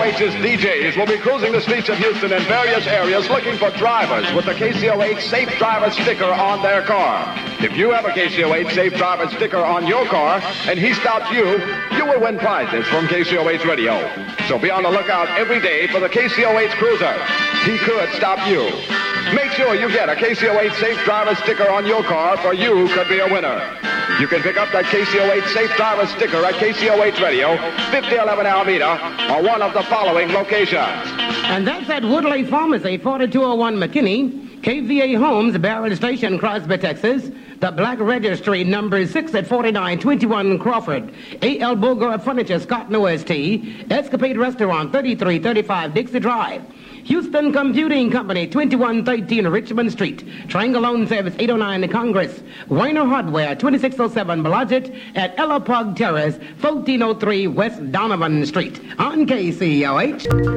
KCOH's DJs will be cruising the streets of Houston and various areas looking for drivers with the KCOH Safe Driver sticker on their car. If you have a KCOH Safe Driver sticker on your car and he stops you, you will win prizes from KCOH Radio. So be on the lookout every day for the KCOH Cruiser. He could stop you. Make sure you get a KCOH Safe Driver sticker on your car, for you could be a winner. You can pick up that KCOH Safe Driver sticker at KCOH Radio, 5011 Alameda, or one of the following locations. And that's at Woodley Pharmacy, 4201 McKinney, KVA Homes, Barron Station, Crosby, Texas, the Black Registry, number 6 at 4921 Crawford, A.L. Bogart Furniture, Scott OST, Escapade Restaurant, 3335 Dixie Drive, Houston Computing Company, 2113 Richmond Street, Triangle Loan Service, 809 Congress, Weiner Hardware, 2607 Blodgett, at Ella Pug Terrace, 1403 West Donovan Street, on KCOH.